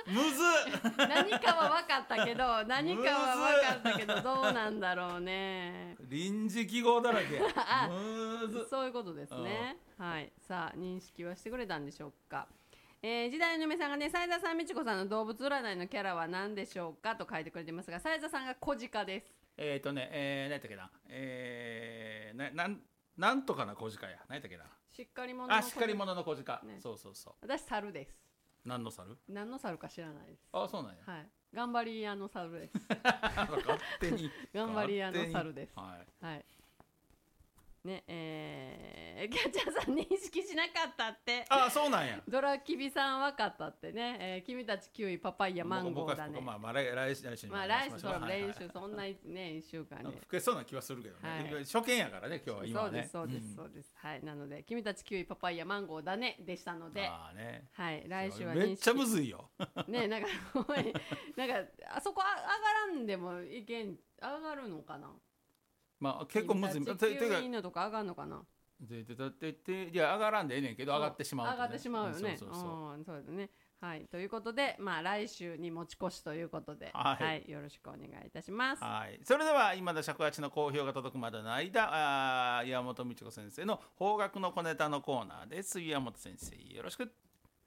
むずっ何かは分かったけどどうなんだろうね。 臨時記号だらけむずっそういうことですね。はい、さあ認識はしてくれたんでしょうか。時代の嫁さんがね、斉田さん、美智子さんの動物占いのキャラは何でしょうかと書いてくれてますが、斉田さんが小鹿です。 何やったっけな、なんとかな小鹿や、何やったっけな、 しっかり者のしっかり者の小鹿、 ね、 そうそうそう。 私猿です。 何の猿？ 何の猿か知らないです。 あ、そうなんや。 はい、頑張り屋の猿です。 勝手に頑張り屋の猿です。 はい、 はい、ね、キャッチャーさん認識しなかったって。 あ、そうなんや。 ドラキビさん分かったってね、君たちキウイパパイヤマンゴーだね。 まあ来週に来週それも練習、そんなね1週間ね老けそうな気はするけどね、はい、初見やからね今日は今はね。 そうです、はい。なので君たちキウイパパイヤマンゴーだねでしたので、 ね、 はい、来週はめっちゃむずいよね、なんかあそこ上がらんでもいけん、上がるのかな。 まあ結構むずい。 キウイのとか上がるのかな。 いや上がらんでええねんけど上がってしまう、 上がってしまうよね。 そうですね。はい、ということで、まあ、来週に持ち越しということで、 はいはい、よろしくお願いいたします。 はい、それでは今田尺八の好評が届くまでの間、岩本美智子先生の邦楽の小ネタのコーナーです。岩本先生よろしく。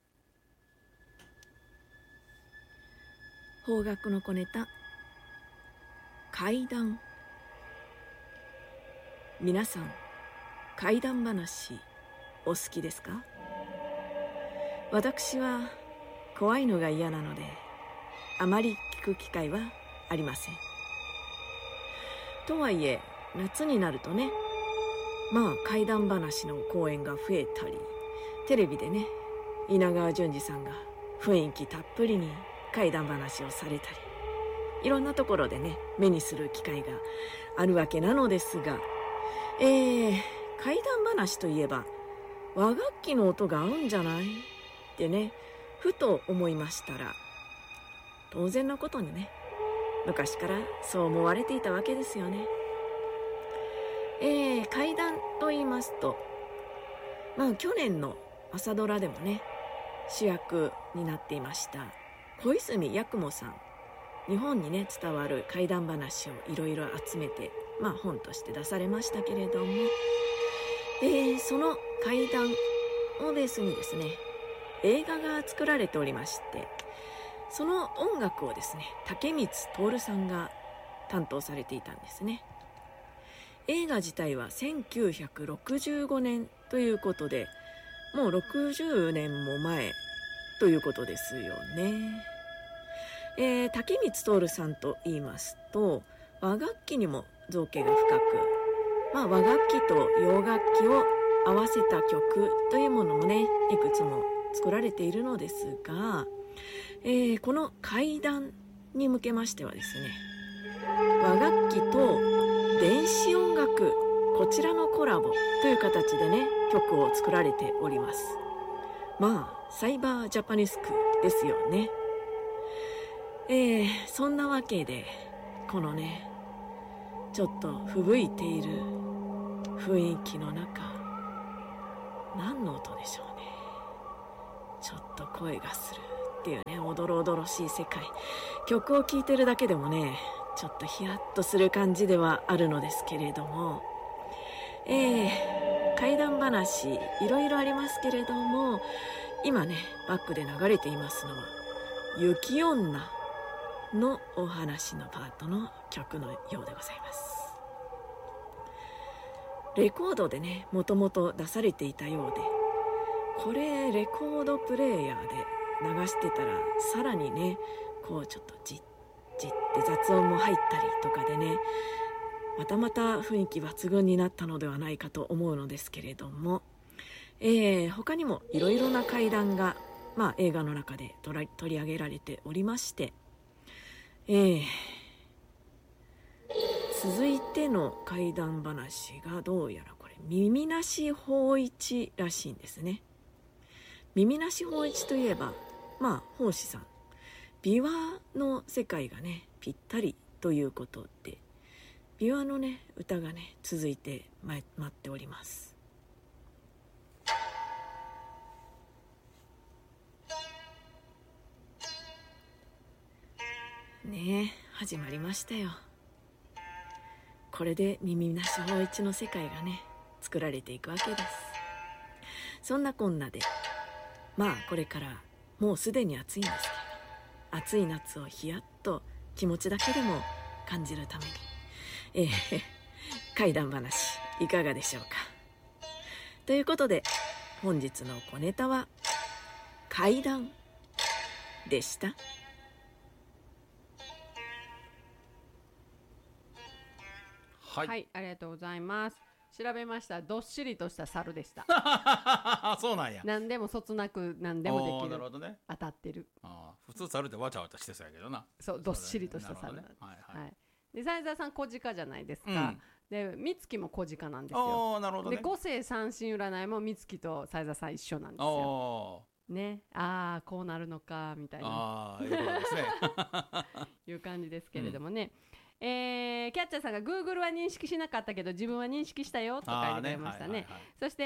邦楽の小ネタ、怪談。皆さん怪談話お好きですか？私は怖いのが嫌なのであまり聞く機会はありません。とはいえ夏になるとね、まあ怪談話の公演が増えたり、テレビでね稲川淳二さんが雰囲気たっぷりに怪談話をされたり、いろんなところでね目にする機会があるわけなのですが、怪談話といえば和楽器の音が合うんじゃないってね、ふと思いましたら、当然のことにね昔からそう思われていたわけですよね。怪談と言いますと、まあ去年の朝ドラでもね主役になっていました小泉八雲さん、日本にね伝わる怪談話をいろいろ集めて、まあ本として出されましたけれども、その怪談をベースにですね映画が作られておりまして、その音楽をですね竹光徹さんが担当されていたんですね。映画自体は1965年ということで、もう60年も前ということですよね。竹光徹さんと言いますと和楽器にも造形が深く、まあ、和楽器と洋楽器を合わせた曲というものもねいくつも作られているのですが、この怪談に向けましてはですね、和楽器と電子音楽、こちらのコラボという形でね曲を作られております。まあサイバージャパニスクですよね。そんなわけでこのねちょっと吹雪いている雰囲気の中、何の音でしょうね。ちょっと声がするっていうね、おどろおどろしい世界、曲を聴いてるだけでもねちょっとヒヤッとする感じではあるのですけれども、怪談話いろいろありますけれども、今ねバックで流れていますのは雪女のお話のパートの曲のようでございます。レコードでねもともと出されていたようで、これレコードプレーヤーで流してたらさらにねこうちょっとじっじって雑音も入ったりとかでね、また雰囲気抜群になったのではないかと思うのですけれども、他にもいろいろな怪談が、まあ、映画の中で取り上げられておりまして、続いての怪談話がどうやらこれ耳なし芳一らしいんですね。耳なし芳一といえば、まあ芳師さん、琵琶の世界がねぴったりということで、琵琶のね歌がね続いて待っております。 ねえ、始まりましたよ。これで耳なし芳一の世界がね作られていくわけです。そんなこんなでまあこれからもうすでに暑いんですけど、暑い夏をヒヤッと気持ちだけでも感じるために怪談話いかがでしょうか。ということで本日の小ネタは怪談でした。 はい、 はい、ありがとうございます。調べました。どっしりとした猿でした。 そうなんや。 何でもそつなく何でもできる。 なるほどね。 当たってる。 普通猿ってわちゃわちゃしてそうやけどな。 そう、どっしりとした猿なんです。 はいはい。 で、西澤さん小鹿じゃないですか。 うん、 で、美月も小鹿なんですよ。 なるほどね。 で、五世三神占いも美月と西澤さん一緒なんですよ。ね、こうなるのかみたいな。 いうことですね。 いう感じですけれどもね。キャッチャーさんが Google は認識しなかったけど自分は認識したよと書いてくれましたね。そして、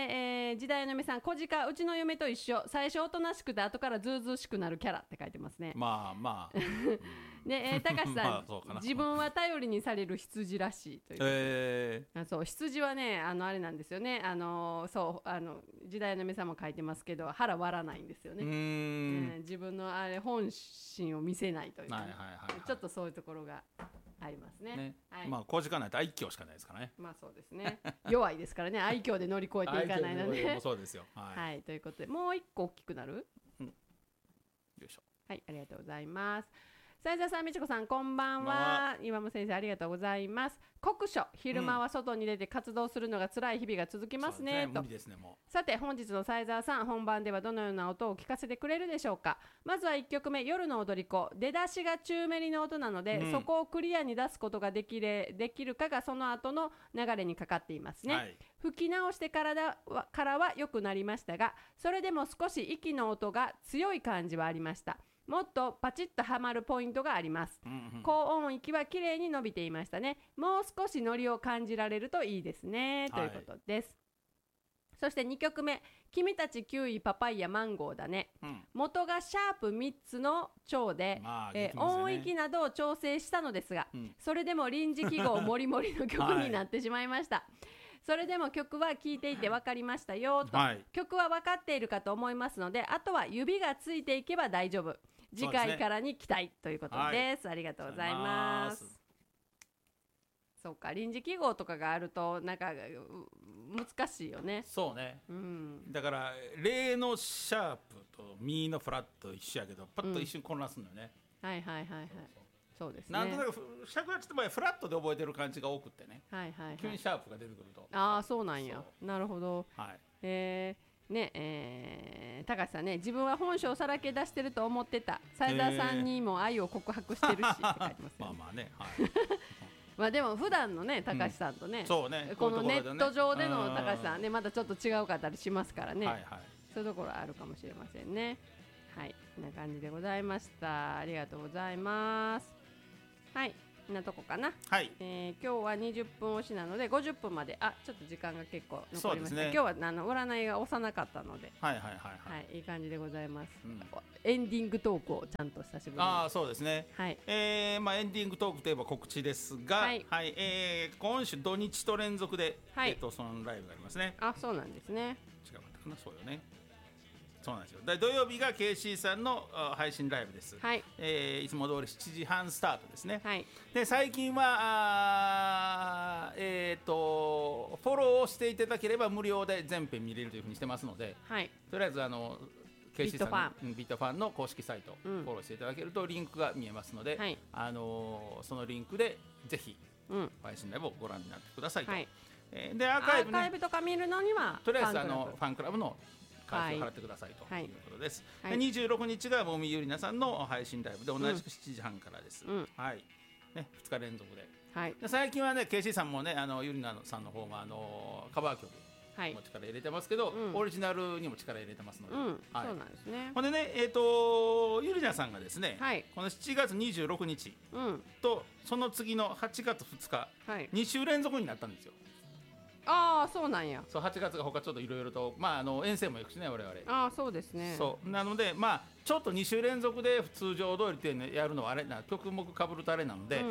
時代の嫁さん、小鹿うちの嫁と一緒、最初おとなしくて後からずうずうしくなるキャラって書いてますね。 まあで、高橋さん自分は頼りにされる羊らしいという、そう羊はねあれなんですよね、時代の嫁さんも書いてますけど腹割らないんですよね。自分の本心を見せないという、ちょっとそういうところがありますね。 まあ小鹿ないと愛嬌しかないですからね。 まあそうですね。弱いですからね。愛嬌で乗り越えていかないので。 そうですよ。 はい、ということでもう一個大きくなる。 よいしょ。 はい、ありがとうございます。西澤さん、美智子さん、こんばんは。岩本先生、ありがとうございます。酷暑、昼間は外に出て活動するのが辛い日々が続きますね。と。さて、本日の西澤さん、本番ではどのような音を聞かせてくれるでしょうか。まずは1曲目、夜の踊り子。出だしが中メリの音なので、そこをクリアに出すことができるかがその後の流れにかかっていますね。吹き直してからは良くなりましたが、それでも少し息の音が強い感じはありました。もっとパチッとはまるポイントがあります。高音域は綺麗に伸びていましたね。もう少しノリを感じられるといいですね、ということです。そして2曲目、君たちキウイパパイヤマンゴーだね。元がシャープ3つの調で、音域などを調整したのですが、それでも臨時記号もりもりの曲になってしまいました。それでも曲は聴いていて分かりましたよと、曲は分かっているかと思いますので、あとは指がついていけば大丈夫。次回からに期待ということです。ありがとうございます。そうか、臨時記号とかがあるとなんか難しいよね。 そうね。だからレのシャープとミのフラット一緒やけど、パッと一瞬混乱するのよね。 そうですね。 なんとなく尺八ってフラットで覚えてる感じが多くってね。急にシャープが出てくると。 そうなんや。なるほど。高橋さんね、自分は本性をさらけ出してると思ってた。斉田さんにも愛を告白してるしって書いてますよね。 まあね。 まあでも普段のね高橋さんとね、このネット上での高橋さんねまたちょっと違うかったりしますからね。そういうところあるかもしれませんね。はい、こんな感じでございました。ありがとうございます。はい。こんなとこかな。今日は20分押しなので50分までちょっと時間が結構残りました。今日は占いが幼かったので、いい感じでございます。エンディングトークをちゃんと久しぶりに。 そうですね。エンディングトークといえば告知ですが、今週土日と連続でそのライブがありますね。 そうなんですね。 違うかったかな。そうよね。そうなんですよ。土曜日が KC さんの配信ライブです。いつも通り7時半スタートですね。で最近はフォローをしていただければ無料で全編見れるというふうにしてますので、とりあえずKC さんビットファンの公式サイトフォローしていただけるとリンクが見えますので、そのリンクでぜひ配信ライブをご覧になってくださいと。でアーカイブとか見るのにはとりあえずファンクラブの会費を払ってくださいということです。26日がもみゆりなさんの配信ライブで同じく7時半からです。2日連続で。最近はね KC さんもねゆりなさんの方がカバー曲も力入れてますけど、オリジナルにも力入れてますので。 そうなんですね。 ほんでねゆりなさんがですね、この7月26日とその次の8月2日2週連続になったんですよ。 そうなんや。 そう8月が他ちょっといろいろと遠征も行くしね我々。 そうですね。 そうなのでちょっと2週連続で通常通りっていうのやるのはあれな、曲目かぶるとあれなので、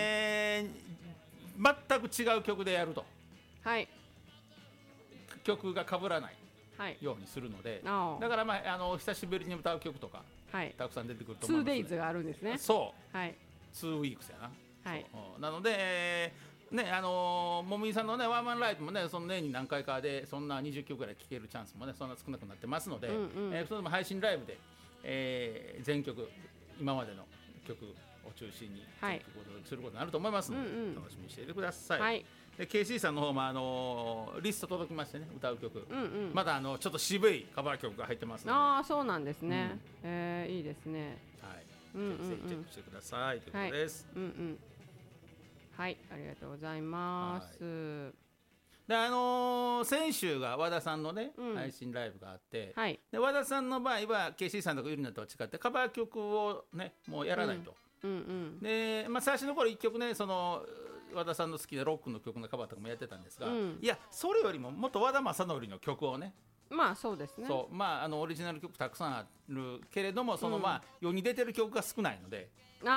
全く違う曲でやると、 はい、 曲がかぶらないようにするので、だから久しぶりに歌う曲とか、たくさん出てくると思います、 2days があるんですね。 そう、2 weeks やな、なので、もみさんのねワンマンライブもね、その年に何回かでそんな20曲ぐらい聴けるチャンスもねそんな少なくなってますので、それでも配信ライブで、全曲今までの曲を中心にすることになると思いますので、楽しみにしていてください。で KC さんの方もリスト届きましてね、歌う曲、まだちょっと渋いカバー曲が入ってますので。 ああ、そうなんですね、いいですね。 ぜひぜひチェックしてくださいということです。 はい、ありがとうございます。 で先週が和田さんのね、配信ライブがあって、で和田さんの場合は KC さんとかゆりなとは違ってカバー曲をねもうやらないと、で、最初の頃1曲ね、その和田さんの好きなロックの曲のカバーとかもやってたんですが、いやそれよりももっと和田正則の曲をね、 そうですね、 そうオリジナル曲たくさんあるけれども、その世に出てる曲が少ないので、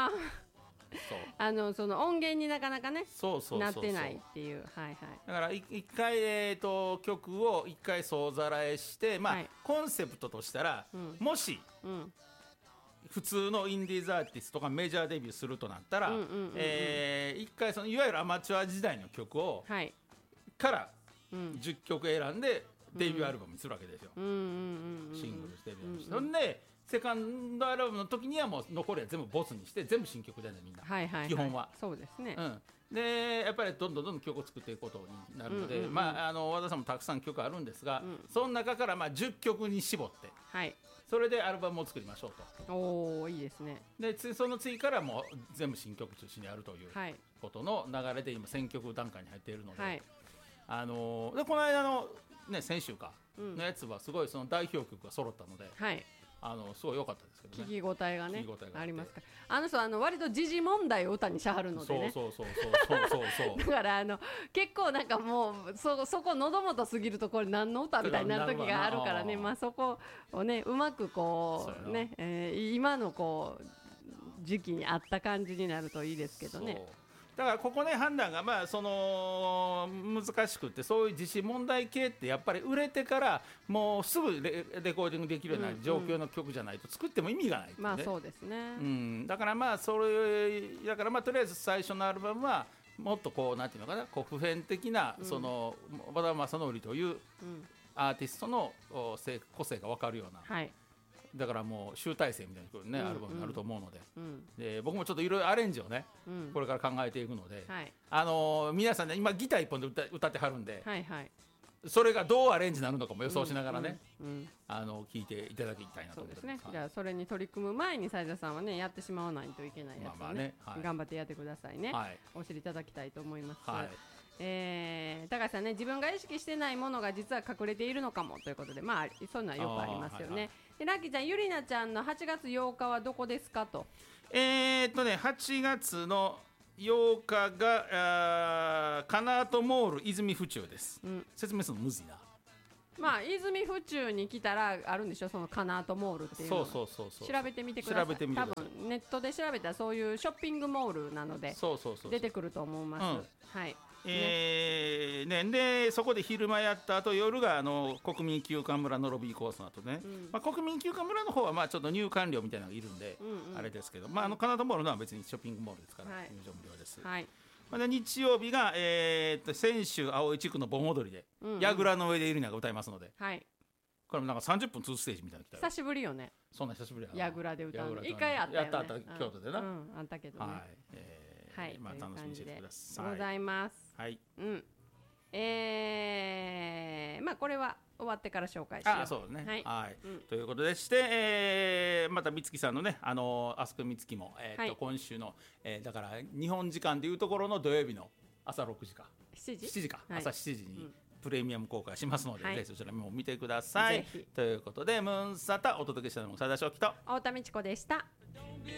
その音源になかなかねなってないっていう、 だから一回、曲を一回総ざらえして、コンセプトとしたら、もし、普通のインディーズアーティストがメジャーデビューするとなったら、一回そのいわゆるアマチュア時代の曲を、から10曲選んでデビューアルバムにするわけですよ。シングルデビューして、そんでセカンドアルバムの時にはもう残りは全部ボツにして全部新曲でね、みんな、基本はそうですね。 でやっぱりどんどん曲を作っていくことになるので、和田さんもたくさん曲あるんですが、その中から10曲に絞って、それでアルバムを作りましょうと。 おー、いいですね。 でその次からもう全部新曲中心にやるということの流れで今選曲段階に入っているので、でこの間の、先週かのやつはすごいその代表曲が揃ったので、すごい良かったですけどね。 聞き応えがねありますから、割と時事問題を歌にしはるのでね。だから結構なんかもうそこ喉元すぎるとこれ何の歌みたいになる時があるからね、そこをねうまくこうね、今のこう時期に合った感じになるといいですけどね。 だからここね判断がその難しくって、そういう時事問題系ってやっぱり売れてからもうすぐレコーディングできるような状況の曲じゃないと作っても意味がないってね。 そうですね。 だからそれだからとりあえず最初のアルバムはもっとこうなんていうのかな、こう普遍的なその和田正則というアーティストの個性が分かるような。だからもう集大成みたいな、アルバムになると思うので、で僕もちょっといろいろアレンジをね、これから考えていくので、皆さんね今ギター一本で歌ってはるんで、それがどうアレンジになるのかも予想しながらね、聞いていただきたいなと思います。 そうですね。じゃあそれに取り組む前に斉田さんはねやってしまわないといけないやつをね、頑張ってやってくださいね。お知りいただきたいと思います。高橋さんね、自分が意識してないものが実は隠れているのかもということで、そういうのはよくありますよね。でラッキーちゃん、ゆりなちゃんの8月8日はどこですかと。 8月の8日がカナートモール泉府中です。説明するのむずいな。 泉府中に来たらあるんでしょ、そのカナートモールっていうの。調べてみてください。多分ネットで調べたらそういうショッピングモールなので出てくると思います。 でそこで昼間やった後夜が国民休暇村のロビーコースの後ね、国民休暇村の方はちょっと入館料みたいなのがいるんで、あれですけど、カナダモールのは別にショッピングモールですから、入場無料です。で日曜日が、泉州青井地区の盆踊りで、櫓の上でイルニャが歌いますので、これもなんか30分2ステージみたいなの来た久しぶりよね。 そんな久しぶりやな。櫓で歌うの一回あったよね。 やった京都でな。 あったけどね。 楽しみにしてください。 ございます。これは終わってから紹介しよう。 そうですね。ということでして、また美月さんのね、アスク美月も今週のだから日本時間でいうところの土曜日の朝6時か7時か朝7時にプレミアム公開しますので、ぜひそちらも見てください。ということでムーンサタお届けしたのも佐田翔希と太田美智子でした。